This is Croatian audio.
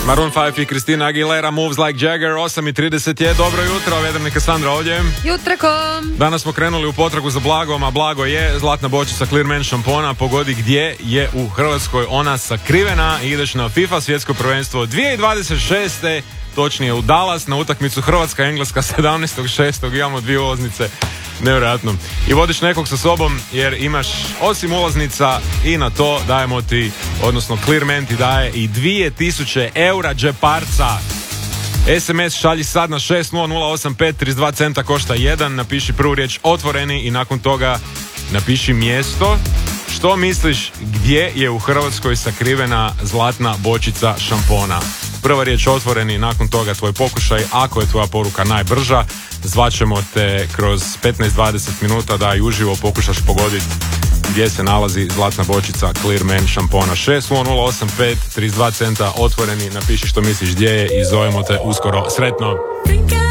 Maroon 5 i Christina Aguilera, Moves Like Jagger, 8:30 je. Dobro jutro, Vedrnika Sandra ovdje. Jutrakom. Danas smo krenuli u potragu za blagom, a blago je zlatna bočica Clear Man šampona. Pogodi gdje je u Hrvatskoj ona sakrivena i ideš na FIFA svjetsko prvenstvo 2026. Točnije u Dallas na utakmicu Hrvatska-Engleska 17.6. Imamo 2 ulaznice. Nevjerojatno. I vodiš nekog sa sobom jer imaš osim ulaznica i na to dajemo ti, odnosno Clear Man ti daje i 2000 eura džeparca. SMS šalji sad na 60085, 32 centa košta 1, napiši prvu riječ otvoreni i nakon toga napiši mjesto. Što misliš gdje je u Hrvatskoj sakrivena zlatna bočica šampona? Prva riječ otvoreni, nakon toga tvoj pokušaj. Ako je tvoja poruka najbrža, zvaćemo te kroz 15-20 minuta da i uživo pokušaš pogoditi gdje se nalazi zlatna bočica Clear Man šampona. 60085, 32 centa otvoreni, napiši što misliš gdje je i zovemo te uskoro. Sretno!